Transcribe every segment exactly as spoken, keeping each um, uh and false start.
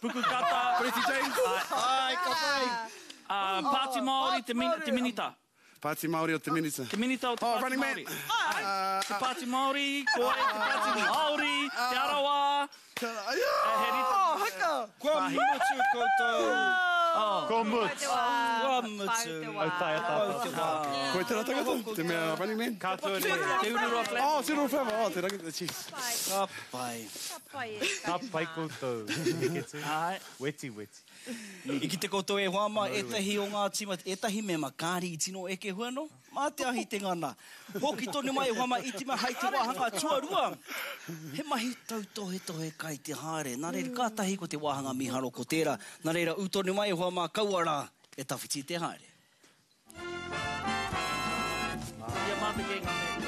Puku kata. Pretty James. Ai, ka pai. Uh, Pāti Māori, te, min, te minita. Pāti Māori o te minita. Te minita o te Oh, Pāti Running Man. Māori. Ai, te Pāti Māori, koe, te Pāti Māori, te Arawa. Oh, haka. Kua mutu koutou. Ko mutu. Kua mutu. Au tai ata. Koe te ratagata, te mea Running Man. Katoa Te ni. ururua flap. Oh, te rōwhama. Oh, te rangi, jeez. Ka pai. Ka pai koutou. Ai. Weti, weti. I ki te koutou e whama, etahi o ngā tima, etahi me makari i tino eke huano, mā te ahi te ngana. Hoki tonu mai e whama i tima hai te wāhanga tuarua. He mahi tautohe tohe kai te haere. Nā reira kātahi ko te wāhanga miharo ko tērā. Nā reira utonu mai e whama kauara e tawhiti te haere. Ia mātu ke ngā me.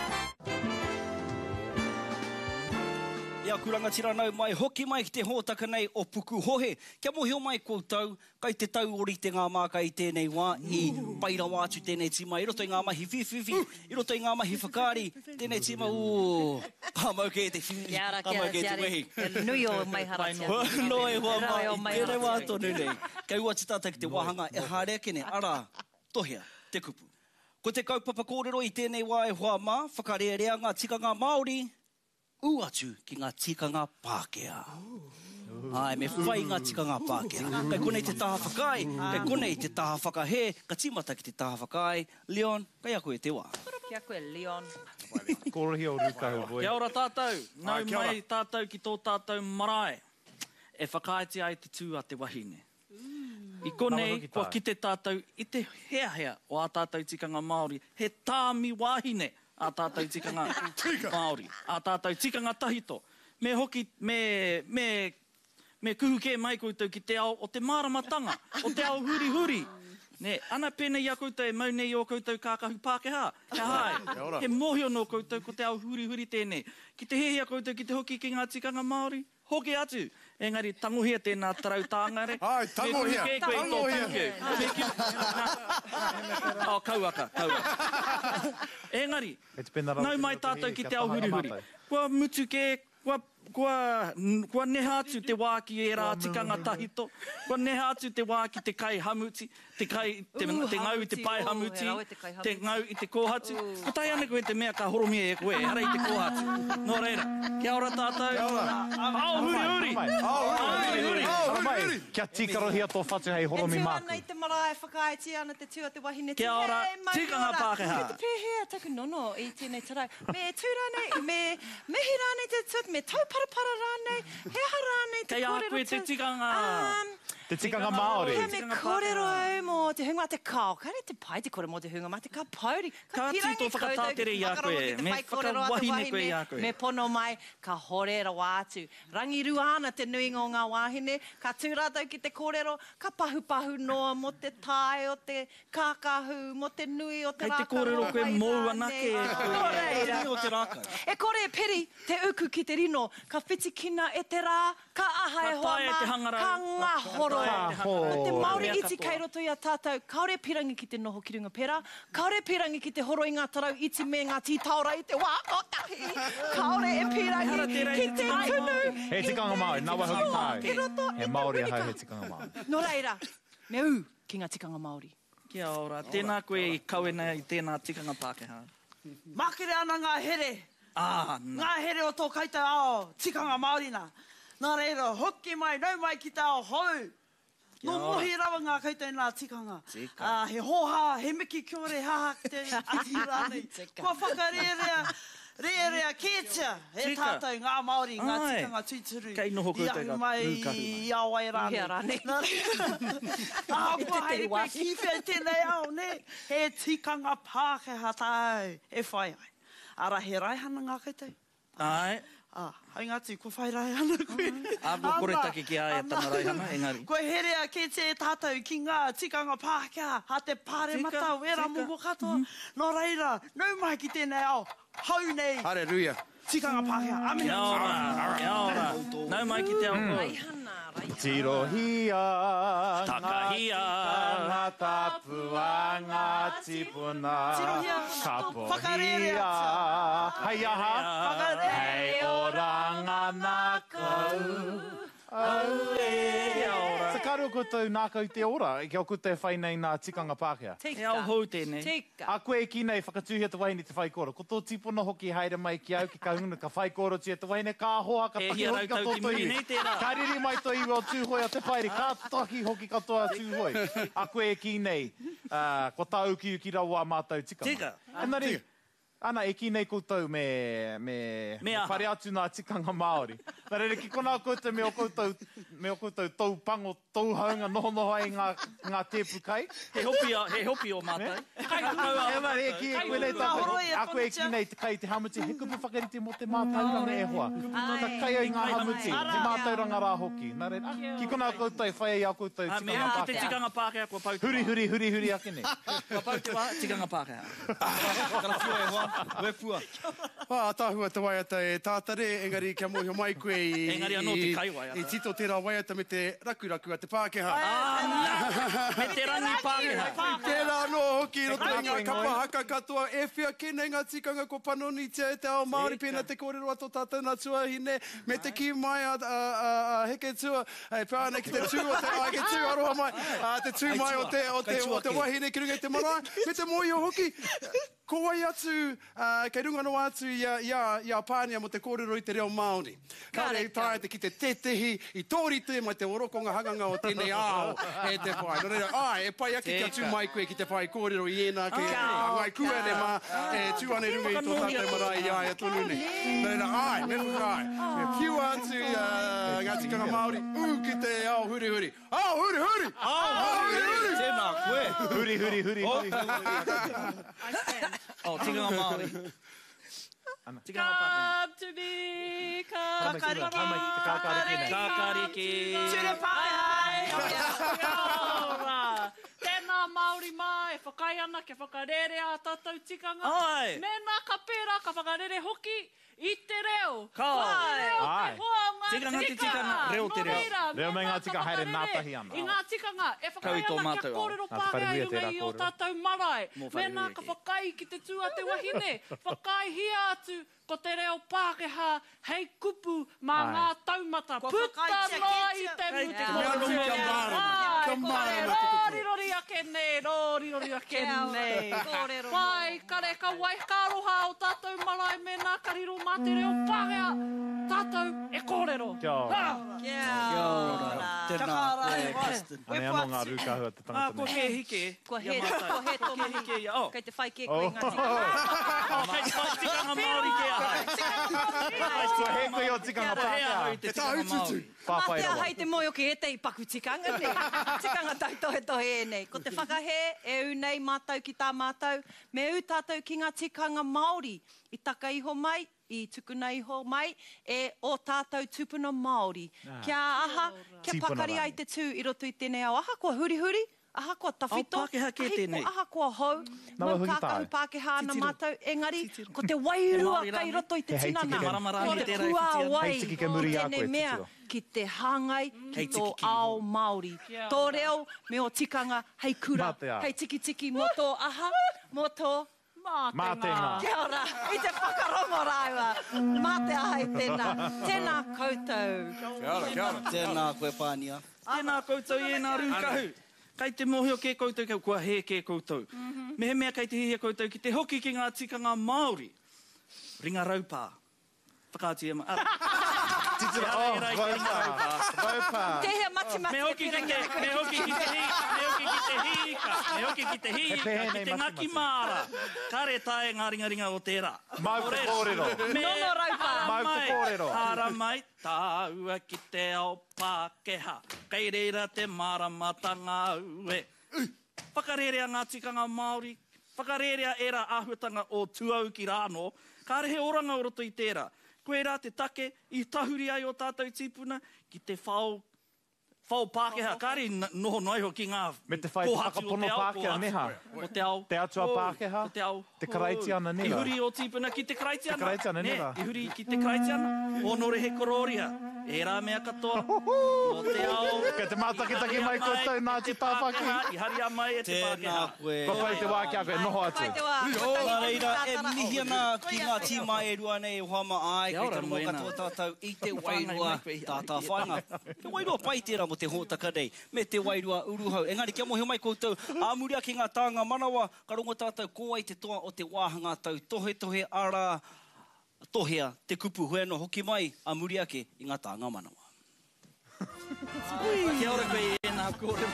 Ia kuranga tira nau mai, hoki mai ki te hōtaka nei o puku hohe. Kia mohio mai koutou, kai te tau ori te ngā māka i tēnei wā, i paira wātu tēnei tima, i roto i ngā mahi whiwhiwhi, i roto i ngā mahi whakari, tēnei tima, o hamau ke te whiwhi, hamau ke te wehi. Nui o mai haratia. No e hoa Nui o mai, mai kere wā haratia. tonu nei. Kei ua titata ki te wahanga, e haere kene, ara, tohea, te kupu. Ko te kaupapa kōrero i tēnei wā e hoa mā, whakarearea ngā tikanga Māori, u atu ki ngā tikanga Pākehā. Ai, me whai ngā tikanga Pākehā. Kai konei te taha whakai, kai konei te taha whakahe, ka timata ki te taha whakai. Leon, kai a koe te wā. Kia koe, Leon. Korohi o rukahu voi. Kia ora tātou. Nau Ai, kia ora. mai tātou ki tō tātou marae. E whakaiti ai te tū a te wahine. I konei, Namaro ki kua tāu. ki te tātou, i te hea hea o a tātou tikanga Māori, he tāmi wahine a tātou tikanga Māori, a tātou tikanga tahito. Me hoki, me, me, me kuhuke mai koutou ki te ao o te māramatanga, o te ao huri huri. Ne, ana pēnei a koutou e mau nei o koutou kākahu Pākehā. Kia hai, ora. he mohio no koutou ko te ao huri huri tēnei. Ki te hehi a koutou ki te hoki ki ngā tikanga Māori, hoki atu. Engari, tangohia tēnā tarau tāngare. Ai, tangohia, Me kuke koe i tō tangohia. puke. Me ki- Oh, kauaka, kauaka. Engari, E te pena rau nau te mai roto tātou he, ki kia te ao whahanga huri huri. mātai. Kua mutu ke, kua, kua, kua neha atu te wā ki e rā tikanga tahito. Kua neha atu te wā ki te kai hamuti, te kai, te, Uh, te ngau i te hamuti, pai oh, hamuti, he rawe te kai te hamuti. ngau i te kōhatu. Ko tai ana koe te mea ka horomia e koe, ara i te kōhatu. Nō reira, kia ora tātou. Kia ora. Ao huri huri. Mai. Huri huri. Ara mai, kia tikarohia tō whatu hei horomi E tū māku. ana i te marae whakaiti ana te tū a te wahine. Kia ora, Hei, mai tikanga ora. Pākehā. Me te pēhea taku nono i tēnei tarai. Me tūra nei, me mehi rānei te tūt, me tauparapara rānei, hea rānei te Kei a kōrero koe te tū. tikanga. Um, Te tikanga Māori. Kia me kōrero au mō te hunga te kao. Kare te pai te kore mō te hunga, ma te ka pauri. Ka pirangi tito whakatātere i a koutou, koe. ki te Me whai kōrero a te whakawahine koe i a wahine. koe. Me pono mai, ka horera wātu. Rangi rua ana te nuinga o ngā wāhine. Ka tūrātau ki te kōrero, ka pahu-pahu noa mo te tae o te kākahu, mo te nui o te Kei te rākau. kōrero koe Ai mou rānei. anake e koe. Nō reira. Te o te rākau. E kore e peri te uku ki te rino, ka whitikina e te rā, ka aha e Ka hoa tae e te mā, hangarau. ka ngahoro. Ka tae e te hangarau. Te Māori Mea iti katoa. kei roto i a tātou, kaore pirangi ki te noho ki runga pera, kaore pirangi ki te horo i ngā tarau iti me ngā tītaura i te wā o tahi, kaore e pirangi Hara tērā ki i te te tunu. He tikanga Māori, nā wahoki Ki tāe. roto i He te Māori Amerika. ahau he tikanga Māori. Nō reira, me u ki ngā tikanga Māori. Kia ora, tēnā koe i kauena i tēnā tikanga Pākehā. Makere ana ngā here. Ah, nā. Ngā here o tō kaita ao, tikanga Māori nā. Nā reira, hoki mai, nau mai ki te ao hou. No ora. mohi rawa ngā kaita i nā tikanga. Tika. Ah, he hoha, he miki kia ore haha ki te ati rānei. Tika. Kua whakarerea, rearea kētia. He Tika. tātou ngā Māori, ngā Ai. tikanga tuituru. Kei noho koutou I ahu ka mai rūkahu mai. i awai rānei. Ia rānei. Nā reira. Ah, kua haere koe kiwhia tēnei ao, ne? He tikanga Pākehā tāu. E whai ai. Ara he raihana ngā koutou. Ai, Ah, hai ngāti, ko whai raihana koe. a ko kore take ki a e tana raihana, engari. Koe herea ke te tātou ki ngā tikanga Pākehā, ha te pāre Tika, mata, wera tika. momo katoa. Nō reira, nau mai ki tēnei ao, hau nei, Hallelujah. tikanga Pākehā. Amina. Kia ora, kia ora. Nau mai ki te ao koe. Raihana, raihana. Tirohia, Takahia. ngā tapua, ngā tipuna, Tirohia. ka Whakarerea. pohia, hei aha, Whakarerea. hei oranga nā kau, au e whakaaro koutou nākau te ora, i kia o koutou whai nei nā tikanga Pākehā. E au hou tēnei. Tika. A koe ki nei whakatūhia te wahine te whaikoro. Ko tō tipuna hoki haere mai ki au ki ka huna ka whaikoro tia te wahine ka hoa ka E taki hia hoki ka rautau ki tō muri iwi. nei tērā. Ka riri mai tō iwi o tūhoi a te whaere. Ka taki hoki ka toa tūhoi. A koe ki nei, uh, ko tā uki uki rau a mātou tikanga. Tika. Engari, ana e ki nei koutou me, me, Me aha. whare atu nā tikanga Māori. Nā reire, ki kona koutou me o koutou, me o koutou tau pango, tau haunga, noho noho ai ngā, ngā tēpu kai. He hopi, a, he hopi o mātai. Kai kukau a. E mare, e ki e koe nei Kai tāpau. huroi e A koe e tonu ki nei te kai te hamuti. He kupu whakarite mo te mātauranga e hoa. Ta kai ai ngā hamuti, te mātauranga rā hoki. Nā reire, ah, ki kona koutou, whai ai a koutou A mea, tikanga ki te Pākehā. tikanga Pākehā, kua pau te Huri, huri, huri, huri ake nei. Kua pau te wā, tikanga Pākehā. Kara fua e hoa, we fua. Wā, tāhua te waiata e tātare, engari kia mohio mai koe i... Engari anō te kai waiata. I tito tērā waiata me te rakuraku a te Pākehā. Me te rangi Pākehā. Tērā anō hoki roto i ngā Ngoi, kapa ngoi. haka katoa. E whia kēnei ngā tikanga ko panoni tia e te ao Māori pēnā te kōrero ato tātou nā tuahine. Me te ki mai a, a, a, a heke tua. E pāna ki te tū o te ai, ke tū aroha mai. A, te tū mai o te, o te, o te wahine ki runga i te marae. Me te moi o hoki. Ko wai atu, uh, kei runga no atu ia, ia, ia pānia mo te kōrero i te reo Māori. Kāre i tāe te ki te tetehi, i tōri te mai te orokonga haganga o tēnei ao e te whai. Nō reira, ai, e pai ake kia tū mai koe ki te whai kōrero i ena, ke ngai kua ne mā, e tū ane runga i tō tātou marae i ai a tonu ne. Nō reira, ai, me whakai, me piu atu uh, ngā tikanga Māori, u ki te ao huri huri. Ao huri huri! Ao huri huri! Tēnā koe. Huri, huri, huri, huri. O, tikanga Māori. Tikanga Pākehā. Come to me, come Haumai tura, haumai te kākāriki nei. Kākāriki. Ture Pākehā. Ora. Tēnā Māori mai, e whakai ana ke whakarere a tātou tikanga. Ai. Mēnā ka pērā, ka whakarere hoki i te reo. Ka. Ko te reo, Ai. te hoa ngā Tikanga te tikanga, reo te reo. Nō reira, Reo me mēnā ngā ka tika haere whakarere ngātahi ana. I ngā tikanga, e whakai Kau i tō ana mātou kia au. kōrero Nā Pākehā whakaruia i runga tērā i o kōrero. tātou marae. Mō Mēnā wharuia ka ki. whakai ki te tū a te wahine. Whakai hia atu ko te reo Pākehā, hei kupu mā Ai. ngā taumata. Kua Puta whakai tia noa ki i tia. te Kei muti te Mea kōrero. runga kia mārama. Ai, Kia kore, mārama te kupu. rori rori ake nei, rori rori ake Kia ora, nei. kōrero Pai, kare ka wai karoha o tātou marae mēnā kariro mā te reo Pākehā. Tātou e kōrero. Kia ora. Ah. Kia ora. Tēnā Taka koe, rai, Kristen. Ane anō ngā rūkahua te Ah, tangata ko nei. ke hike. Kua he, Ia mātai. kua he tō Ko ke mahi. hike ia. Oh. Kei te whai ke koe Oh. ngā tikanga. Oh, kei te whai tikanga Māori ke aha. Kua he koe o tikanga Ko hea Pākehā. hoi te Te tikanga tāututu. Māori. Pāpai Matea rawa. hai te moio ki e te i paku tikanga nei. Tikanga tau tohe tohe e nei. Ko te whakahe e u nei mātou ki tā mātou. Me u tātou ki ngā tikanga Māori. I taka iho mai, i tukuna iho mai, e o tātou tupuna Māori. Kia aha, kia Tīpuna pakari rangi. ai te tū i roto i tēnei au. Aha kua huri huri. Aha kua tawhito. Au Pākehā kē Ahi tēnei. kua aha kua hou. Nawa Mau hui kākahu tāe. Pākehā ana Titiro. mātou. Engari, Titiro. ko te wairua He Māori kai rangi. roto i te He hei tinana. tiki Marama Ko rangi te tērā i kua whitiana. wai. Hei tiki ke muri a Tēnei koe, mea, titiro. ki te hāngai, ki Hei tō tiki ki. ao Māori. Tō reo, me o tikanga, hei kura, Mātea. hei tiki tiki, mo tō aha, mo tō... Mā te ngā. Kia ora, i te whakarongo rāua. Mā te ahai tēnā. Tēnā koutou. Kia ora, kia ora. Tēnā koe pānia. Tēnā koutou i ēnā rūkahu. Kei te mohio ke koutou, kei kua he ke koutou. Me he mea kei te hihia koutou ki te hoki ki ngā tikanga Māori. Ringa raupā. Whakātia ma... Titira, oh, raupā. Raupā. Te hea mati mati Me hoki ki te, me hoki ki te hika, me hoki ki te hika, me hoki ki te hika, pehe ki nei te mati ngaki mati. māra. Kare tae ngā ringa ringa o tērā. Mau te kōrero. Me Nono raupā. Mau te kōrero. Hara mai, tāua ki te ao Pākehā. Kei reira te māramatanga ue. Whakarerea ngā tikanga Māori. Whakarerea era āhuatanga o tuau ki rāno. Kāre he oranga o roto i tērā. Koe rā te take i tahuri ai o tātou tīpuna ki te whao, whao Pākehā. Kāre n- noho noi ho ki ngā Me te whai te kōhatu o whakapono te ao, Pākehā kōhatu. neha. O te ao. Te atua Oh, Pākehā. o Te ao. Te karaiti ana Oh, nera. I huri o tīpuna ki te karaiti ana. Te karaiti ana Ne, nera. I huri ki te karaiti ana. O nore he kororia. E rā mea katoa. O te ao. Ka te mātakitaki mai koutou nā te tāwhaki. I hari a mai e te Tēnā Pākehā. koe. Ko pai te wā kia koe noho atu. Pai te wā. Nā reira, e mihi ana ki ngā tīma e rua nei e whama ai, Kia kei ora, tano mō moena. katoa tātou i te Whāngai wairua mai koe i tātā ai. whainga. Te wairua pai tērā mo te hōtaka nei, me te wairua uruhau. Engari, kia mohi mai koutou, āmuria ki ngā tāngā manawa, ka rongo tātou ko ai te toa o te wāhanga tau tohe tohe ara tohea te kupu hueno hoki mai, āmuria ke i ngā tāngā manawa. Kia ora koe e nā kōrero.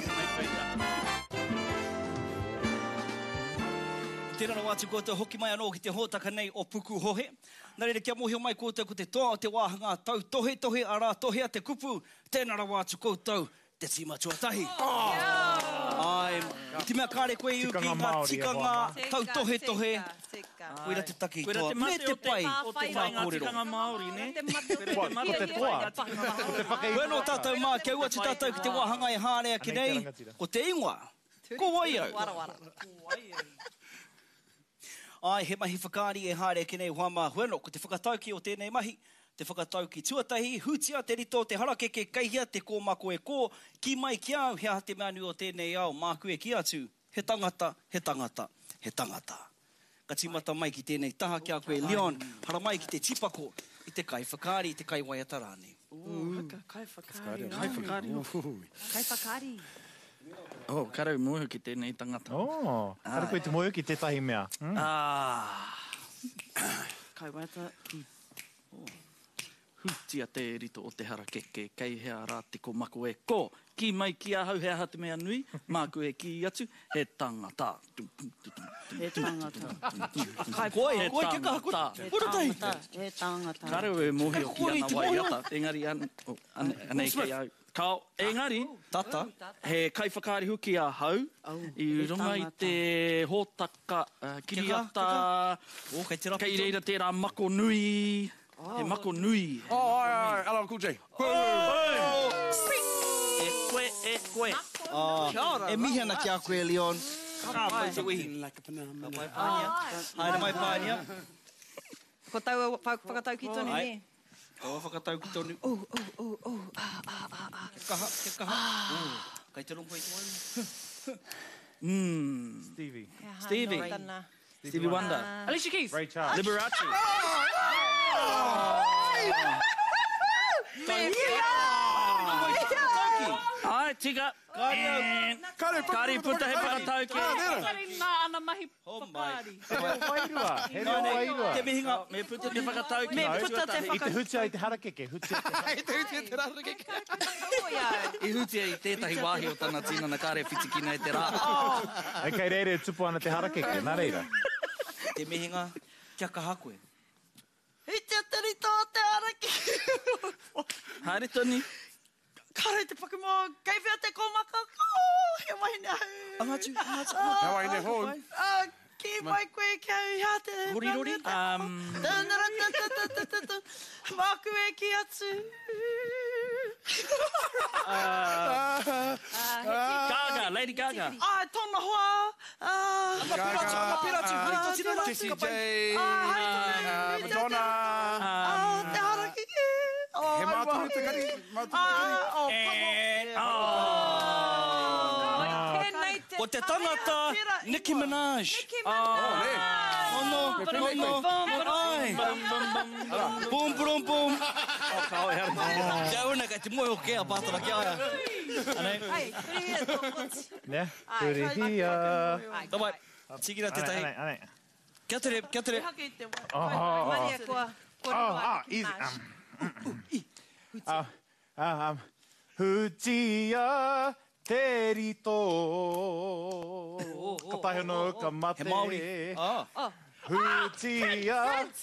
Tēnā rā wātu koutou hoki mai anō ki te hōtaka nei o puku hohe. Nā reira kia mohi mai koutou ko te toa o te wāhanga tau tohe tohe ara tohea te kupu. Tēnā rā wātu koutou te tima tuatahi. Ai, te mea kāre koe iu ki Tikanga ngā Māori e tikanga wāma. tau tohe tohe. Seka. Koera te taki Koera toa. te Me mate te o te pai. o te whai ngā tikanga Māori, ne? Te mate o te What? mate. Ko te toa? Te whakei Koe no tātou mā, kia ua te tātou ki te wāhanga e hārea ki Anei nei. te rangatira. Ko te ingoa. Ko wai au. Wara wara. Ai, he mahi whakaari e hāre ki nei whama hueno, ko te whakatauki o tēnei mahi, te whakatauki tuatahi, hutia, te rito, te harakeke, kaihia, te kōmako e kō, ki mai ki au, hea te manu o tēnei au, māku e ki atu, he tangata, he tangata, he tangata. Ka timata mai ki tēnei taha kia koe Leon, hara mai ki te tipako, i te kai whakaari, i te kai waiatarane. Haka, kai whakaari. Kai whakaari. Kai whakaari. Oh, karau mohu ki tēnei tangata. Oh, kare koe te moe ki tētahi mea. Hmm? Ah, Kai waita ki hutia te rito o te harakeke, kei hea rā te ko mako e ko. Ki mai ki a hau hea ha te mea nui, māku e ki atu, he tangata. he tangata. Koe, He koe ke kaha koe. tangata. He Purutai. tangata. He tangata. Karau e mohi o ki Kore, ana te wai mohi ata. Engari, an, oh, an, anei kei au. Kao, engari, Tata. he kai whakaari huki a hau, i he runga i tangata. te hōtaka, uh, kiriata, O, kei te rapi. kei reira tērā mako nui, he mako nui. Oh, ai, ai, L L Cool J. E koe, e koe. Ah, e mihi ana ki a koe Leon. Ka pai te wihi. Like a banana. Mai pānia. Haere mai pānia. Ko tau whakatau ki tonu Ai. ne. O whakatau ki tonu. Oh, oh, oh, oh. Ah, ah, ah, ah. Ke kaha, ke kaha. Oh, kai te rongo i te waru. Mm. Stevie. Stevie. Tana. Stevie Wonder. Alicia Keys. Ray Charles. Liberace. Ai, tika. And Kare, Kari puta he whakatau ki. Kari nā ana mahi Oh my. whakaari. Wairua. He reo wairua. Te mihinga. Me puta te whakatau ki. Me puta te I te hutia i te harakeke. Hutia. Hei, te uti e te rarake. I hutia i tētahi wāhi o tana tina na kāre whitikina e te rā. Ai kai reire tupu ana te harakeke. Nā reira. Te mihinga. Kia kaha koe. Hei te atarito te araki. Haere toni. Kare te whakamo, kei whia te kōmaka. Oh, he mai nea. Angatu, angatu. Hea wai ne hou. Ah, ki mai koe kia hea te... Rori, rori. Um, Tanara, ta, ta, ta, ta, ta, ta. Māku e ki atu. Gaga, Lady Gaga. Ai, tōna hoa. Ah, Gaga. Ah, Jessie J. Ah, hai uh, tōna. Madonna. Ah, te haraki. Oh, He māturu te kari. Māturu te kari. Ah, oh, O te tangata, Nicki Minaj. Oh, ne. Ono, ono, ai. Boom, boom, boom. Kia una kai te moe o kea pātara kia aia. Ai, kuri hea tō. Ne? Purihia. Tawai, tikira te tahi. Anei, anei. Kia tere, kia tere. hake te wai. Oh, oh, Maria oh. kua. Oh, ah, easy. Um, ah, ah, um, hutia te rito. Ka tahi no ka mate. He Māori. Ah. Hutia.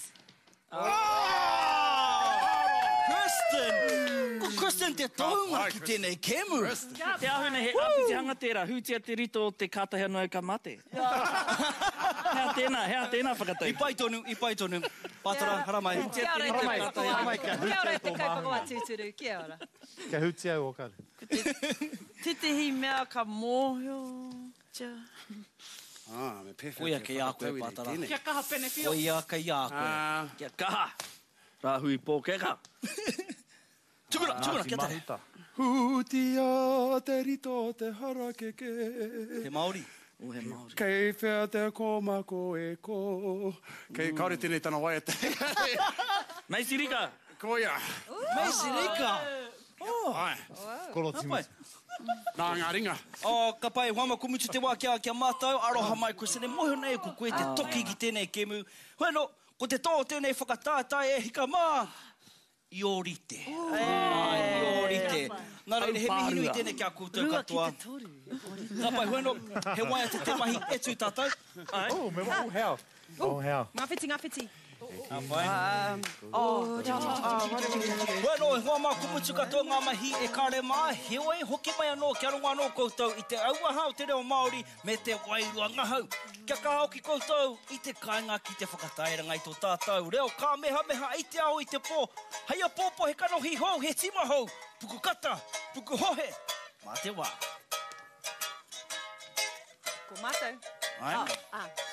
Kristen! Ko Kristen te taunga ki tēnei kemu. Te ahuna he āpiti tērā, hutia te rito o te kātahi anō e ka mate. Hea tēnā, hea tēnā whakatau. I pai tonu, i pai tonu. Pātara, hara mai. Kia ora Hara mai, te hara mai, kia Kia ora hutia te tō kaipapa mahu. wā tūturu. Kia ora. Kia hutia o karu. Titihi mea ka mōhio. Tia. Ah, me pewhia. Koia kei a koe, pātara. Kia kaha pene whio. Oia kai a koe. Ah, Kia kaha. Rāhui pōkeka. Tukuna, tukuna, Ngāti kia tahe. mahuta. Hutia te rito te harakeke. He Māori. O he Māori. Kei whea te kōma ko e ko. Kei kaore tēnei tana wai te. Mai sirika. Koia. Mai sirika. Ai. Korotina. Nā ngā ringa. O, ka pai, wama kumutu te wā kia kia mātau, aroha mai ko sene moho nei ko koe te toki ki tēnei kemu. Hoeno, ko te tō tēnei whakatātai e hika mā, i orite. Ai, i orite. Nā reine, he mihinu i tēnei kia koutou katoa. Ka pai, hoeno, he waia te te mahi etu tātou. Ai. Oh, me wa, oh, heo. Oh, heo. Ngā whiti, ngā whiti. Ka pai. Bueno, e hoa mā kumutu katoa ngā mahi e kāre mā, heoi hoki mai anō kia rongo anō koutou i te auaha o te reo Māori me te wairua ngahau. Kia kaha ki koutou i te kāinga ki te whakatairanga i tō tātou. Reo kā meha meha i te ao i te pō. Hei a pōpō he kanohi hou, he tima hou. Puku kata, puku hohe. Mā te wā. Ko mātou. Ai. Ah.